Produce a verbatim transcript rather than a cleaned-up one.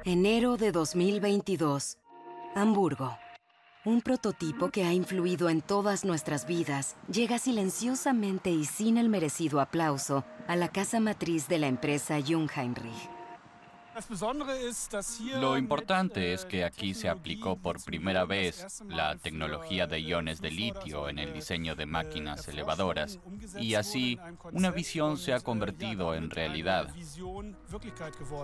Enero de dos mil veintidós. Hamburgo. Un prototipo que ha influido en todas nuestras vidas llega silenciosamente y sin el merecido aplauso a la casa matriz de la empresa Jungheinrich. Lo importante es que aquí se aplicó por primera vez la tecnología de iones de litio en el diseño de máquinas elevadoras, y así una visión se ha convertido en realidad.